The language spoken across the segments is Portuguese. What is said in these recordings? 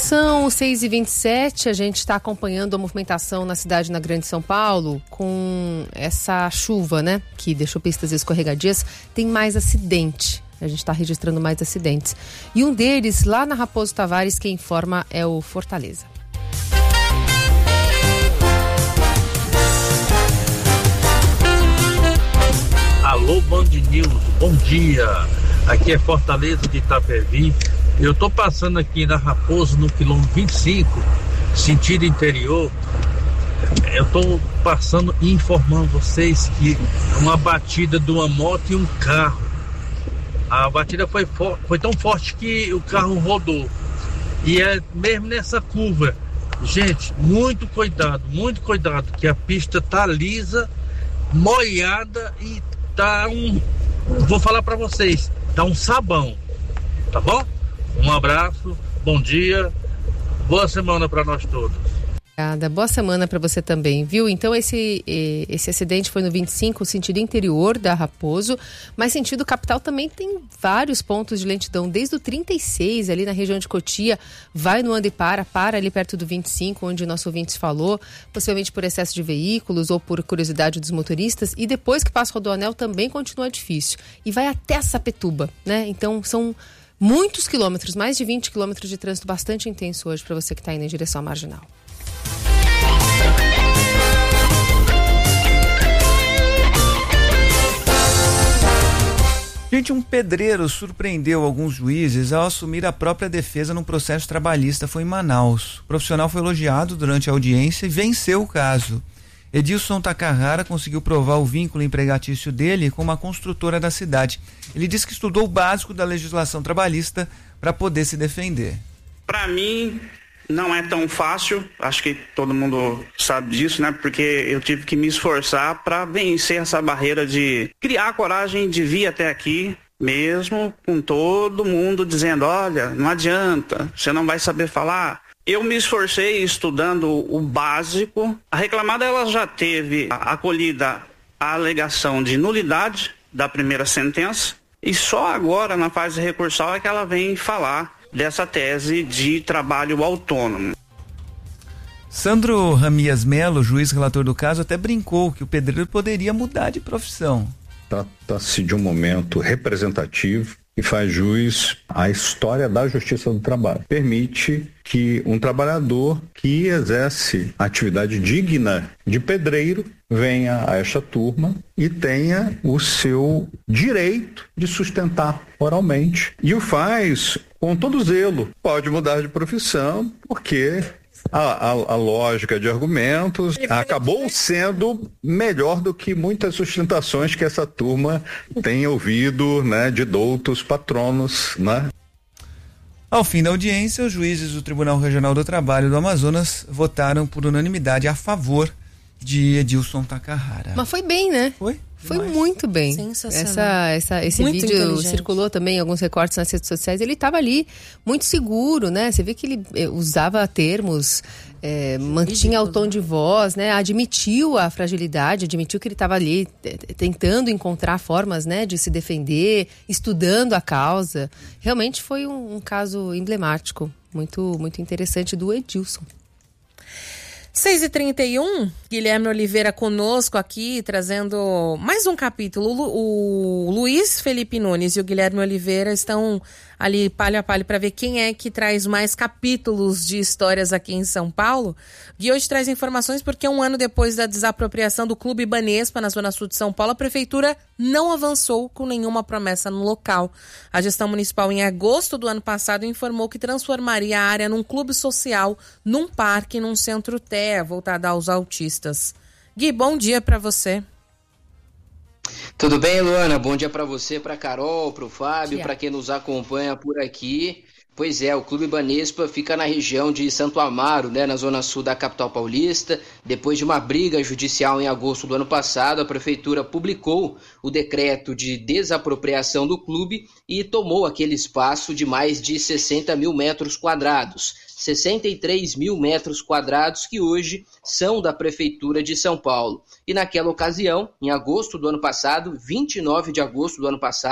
São 6h27, a gente está acompanhando a movimentação na cidade, na Grande São Paulo, com essa chuva, né, que deixou pistas escorregadias. Tem mais acidente, a gente está registrando mais acidentes. E um deles, lá na Raposo Tavares, quem informa é o Fortaleza. Alô, Band News, bom dia. Aqui é Fortaleza de Itapevi. Eu tô passando aqui na Raposo, no quilômetro 25, sentido interior. Eu tô passando e informando vocês que uma batida de uma moto e um carro. A batida foi tão forte que o carro rodou. E é mesmo nessa curva. Gente, muito cuidado, que a pista tá lisa, molhada e tá vou falar pra vocês, tá um sabão, tá bom? Um abraço, bom dia, boa semana para nós todos. Obrigada, boa semana para você também, viu? Então esse acidente foi no 25, sentido interior da Raposo, mas sentido capital também tem vários pontos de lentidão, desde o 36 ali na região de Cotia, vai no anda e para ali perto do 25, onde o nosso ouvinte falou, possivelmente por excesso de veículos ou por curiosidade dos motoristas, e depois que passa o Rodoanel também continua difícil, e vai até Sapetúba, né? Então são muitos quilômetros, mais de 20 quilômetros de trânsito bastante intenso hoje para você que está indo em direção à Marginal. Gente, um pedreiro surpreendeu alguns juízes ao assumir a própria defesa num processo trabalhista. Foi em Manaus. O profissional foi elogiado durante a audiência e venceu o caso. Edilson Takahara conseguiu provar o vínculo empregatício dele com uma construtora da cidade. Ele disse que estudou o básico da legislação trabalhista para poder se defender. Para mim, não é tão fácil, acho que todo mundo sabe disso, né? Porque eu tive que me esforçar para vencer essa barreira de criar a coragem de vir até aqui, mesmo com todo mundo dizendo, olha, não adianta, você não vai saber falar. Eu me esforcei estudando o básico. A reclamada ela já teve acolhida a alegação de nulidade da primeira sentença e só agora, na fase recursal, é que ela vem falar dessa tese de trabalho autônomo. Sandro Ramias Melo, juiz relator do caso, até brincou que o pedreiro poderia mudar de profissão. Trata-se de um momento representativo e faz jus à história da Justiça do Trabalho. Permite que um trabalhador que exerce atividade digna de pedreiro venha a esta turma e tenha o seu direito de sustentar oralmente. E o faz com todo zelo. Pode mudar de profissão porque a lógica de argumentos acabou sendo melhor do que muitas sustentações que essa turma tem ouvido, né, de doutos patronos, né? Ao fim da audiência, os juízes do Tribunal Regional do Trabalho do Amazonas votaram por unanimidade a favor de Edilson Takahara. Mas foi bem, né? Foi muito bem. Sensacional. Esse muito vídeo circulou também, alguns recortes nas redes sociais. Ele estava ali muito seguro, né? Você vê que ele usava termos, mantinha o tom de voz, né? Admitiu a fragilidade, admitiu que ele estava ali tentando encontrar formas, né, de se defender, estudando a causa. Realmente foi um caso emblemático, muito, muito interessante do Edilson. 6h31, Guilherme Oliveira conosco aqui, trazendo mais um capítulo. O Luiz Felipe Nunes e o Guilherme Oliveira estão ali palho a palho para ver quem é que traz mais capítulos de histórias aqui em São Paulo. Gui hoje traz informações porque um ano depois da desapropriação do Clube Banespa na Zona Sul de São Paulo, a Prefeitura não avançou com nenhuma promessa no local. A gestão municipal, em agosto do ano passado, informou que transformaria a área num clube social, num parque, num centro TEA, voltado aos autistas. Gui, bom dia para você. Tudo bem, Luana? Bom dia para você, para Carol, para o Fábio, para quem nos acompanha por aqui. Pois é, o Clube Banespa fica na região de Santo Amaro, né, na zona sul da capital paulista. Depois de uma briga judicial em agosto do ano passado, a prefeitura publicou o decreto de desapropriação do clube e tomou aquele espaço de mais de 60 mil metros quadrados. 63 mil metros quadrados que hoje são da Prefeitura de São Paulo. E naquela ocasião, em agosto do ano passado, 29 de agosto do ano passado,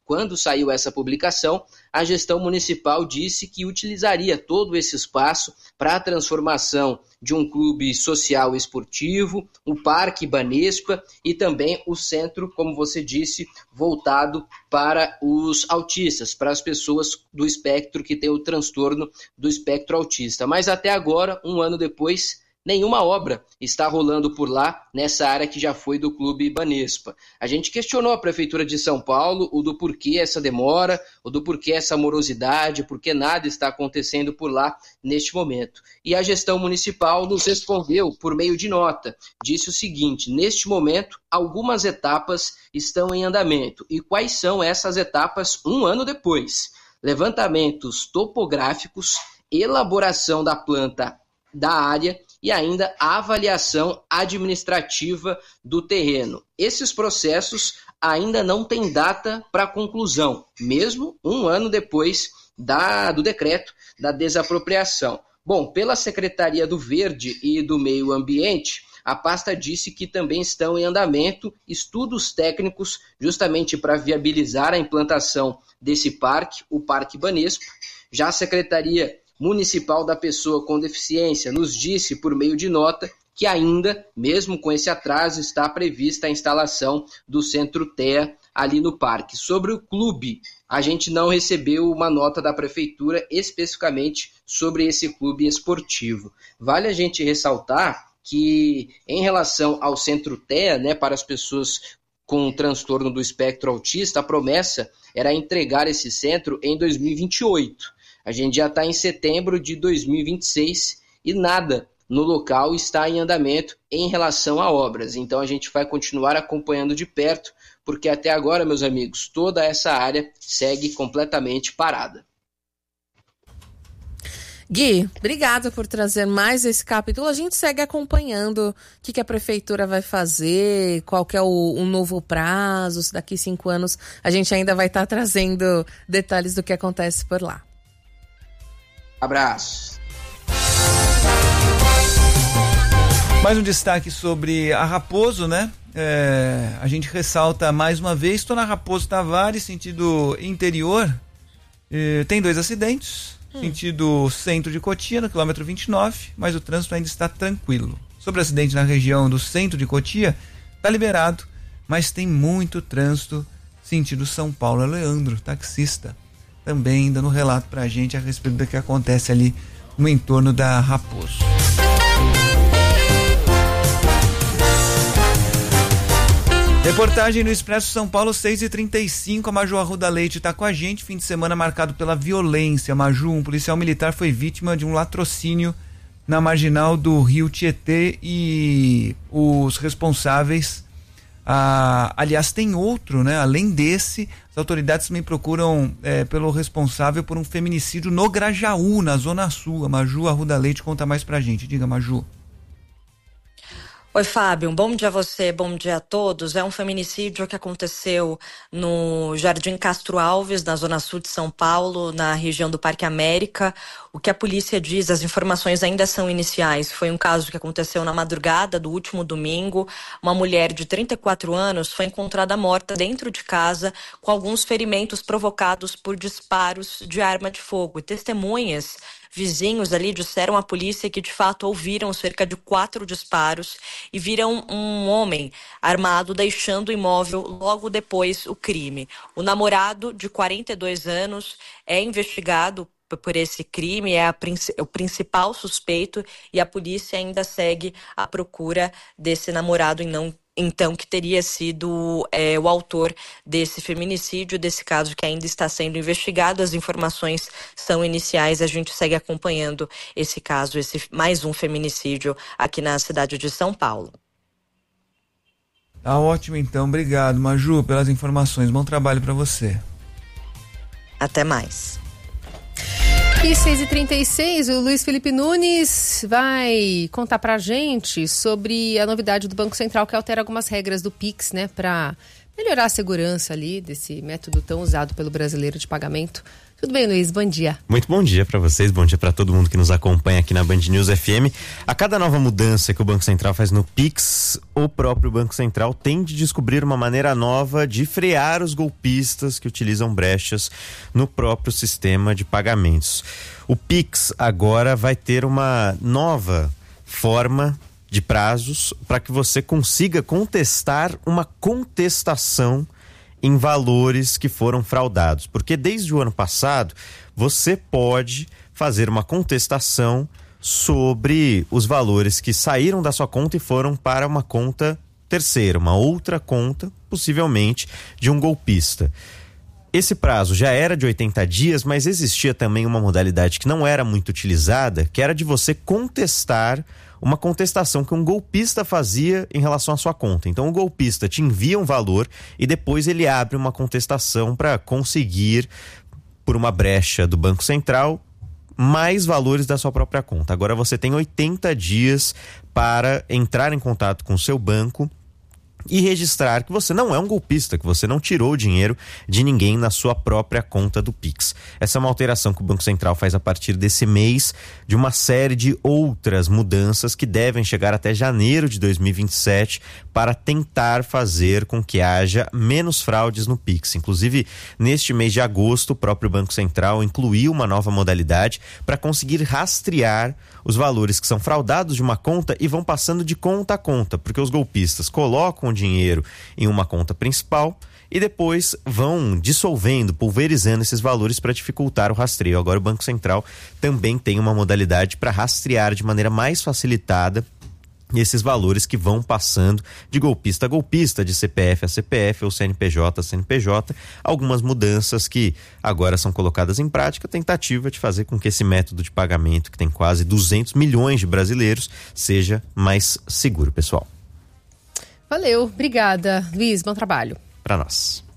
quando saiu essa publicação, a gestão municipal disse que utilizaria todo esse espaço para a transformação de um clube social esportivo, o Parque Banespa e também o centro, como você disse, voltado para os autistas, para as pessoas do espectro que têm o transtorno do espectro autista. Mas até agora, um ano depois, nenhuma obra está rolando por lá, nessa área que já foi do Clube Banespa. A gente questionou a Prefeitura de São Paulo o do porquê essa demora, o do porquê essa morosidade, porque nada está acontecendo por lá neste momento. E a gestão municipal nos respondeu por meio de nota. Disse o seguinte: neste momento, algumas etapas estão em andamento. E quais são essas etapas um ano depois? Levantamentos topográficos, elaboração da planta da área e ainda a avaliação administrativa do terreno. Esses processos ainda não têm data para conclusão, mesmo um ano depois do decreto da desapropriação. Bom, pela Secretaria do Verde e do Meio Ambiente, a pasta disse que também estão em andamento estudos técnicos justamente para viabilizar a implantação desse parque, o Parque Banespa. Já a Secretaria Municipal da Pessoa com Deficiência nos disse por meio de nota que ainda, mesmo com esse atraso, está prevista a instalação do Centro TEA ali no parque. Sobre o clube, a gente não recebeu uma nota da Prefeitura especificamente sobre esse clube esportivo. Vale a gente ressaltar que, em relação ao Centro TEA, né, para as pessoas com transtorno do espectro autista, a promessa era entregar esse centro em 2028. A gente já está em setembro de 2026 e nada no local está em andamento em relação a obras. Então a gente vai continuar acompanhando de perto, porque até agora, meus amigos, toda essa área segue completamente parada. Gui, obrigada por trazer mais esse capítulo. A gente segue acompanhando o que a Prefeitura vai fazer, qual que é o novo prazo, se daqui 5 anos a gente ainda vai estar trazendo detalhes do que acontece por lá. Abraço. Mais um destaque sobre a Raposo, né? A gente ressalta mais uma vez, estou na Raposo Tavares, sentido interior, tem 2 acidentes, sentido centro de Cotia, no quilômetro 29, mas o trânsito ainda está tranquilo. Sobre o acidente na região do centro de Cotia, está liberado, mas tem muito trânsito, sentido São Paulo. Leandro, taxista, também dando relato pra gente a respeito do que acontece ali no entorno da Raposo. Reportagem no Expresso São Paulo, 6h35, a Maju Arruda Leite está com a gente. Fim de semana marcado pela violência. Maju, um policial militar foi vítima de um latrocínio na marginal do Rio Tietê e os responsáveis, aliás, tem outro, né? Além desse, as autoridades também procuram pelo responsável por um feminicídio no Grajaú, na Zona Sul. A Maju Arruda Leite conta mais pra gente. Diga, Maju. Oi, Fábio, um bom dia a você, bom dia a todos. É um feminicídio que aconteceu no Jardim Castro Alves, na Zona Sul de São Paulo, na região do Parque América. O que a polícia diz, as informações ainda são iniciais. Foi um caso que aconteceu na madrugada do último domingo. Uma mulher de 34 anos foi encontrada morta dentro de casa com alguns ferimentos provocados por disparos de arma de fogo. E testemunhas, vizinhos ali, disseram à polícia que de fato ouviram cerca de 4 disparos e viram um homem armado deixando o imóvel logo depois o crime. O namorado, de 42 anos, é investigado por esse crime, é o principal suspeito e a polícia ainda segue à procura desse namorado então que teria sido o autor desse feminicídio, desse caso que ainda está sendo investigado. As informações são iniciais, a gente segue acompanhando esse caso, mais um feminicídio aqui na cidade de São Paulo. Tá ótimo então, obrigado, Maju, pelas informações, bom trabalho para você. Até mais. E 6h36, o Luiz Felipe Nunes vai contar pra gente sobre a novidade do Banco Central que altera algumas regras do Pix, né, para melhorar a segurança ali desse método tão usado pelo brasileiro de pagamento. Tudo bem, Luiz? Bom dia. Muito bom dia para vocês, bom dia para todo mundo que nos acompanha aqui na Band News FM. A cada nova mudança que o Banco Central faz no Pix, o próprio Banco Central tem de descobrir uma maneira nova de frear os golpistas que utilizam brechas no próprio sistema de pagamentos. O Pix agora vai ter uma nova forma de prazos para que você consiga contestar uma contestação em valores que foram fraudados. Porque desde o ano passado, você pode fazer uma contestação sobre os valores que saíram da sua conta e foram para uma conta terceira, uma outra conta, possivelmente de um golpista. Esse prazo já era de 80 dias, mas existia também uma modalidade que não era muito utilizada, que era de você contestar uma contestação que um golpista fazia em relação à sua conta. Então o golpista te envia um valor e depois ele abre uma contestação para conseguir, por uma brecha do Banco Central, mais valores da sua própria conta. Agora você tem 80 dias para entrar em contato com o seu banco e registrar que você não é um golpista, que você não tirou dinheiro de ninguém na sua própria conta do Pix. Essa é uma alteração que o Banco Central faz a partir desse mês, de uma série de outras mudanças que devem chegar até janeiro de 2027 para tentar fazer com que haja menos fraudes no Pix. Inclusive, neste mês de agosto, o próprio Banco Central incluiu uma nova modalidade para conseguir rastrear os valores que são fraudados de uma conta e vão passando de conta a conta, porque os golpistas colocam o dinheiro em uma conta principal e depois vão dissolvendo, pulverizando esses valores para dificultar o rastreio. Agora o Banco Central também tem uma modalidade para rastrear de maneira mais facilitada esses valores que vão passando de golpista a golpista, de CPF a CPF ou CNPJ a CNPJ. Algumas mudanças que agora são colocadas em prática, tentativa de fazer com que esse método de pagamento, que tem quase 200 milhões de brasileiros, seja mais seguro, pessoal. Valeu, obrigada, Luiz, bom trabalho. Para nós.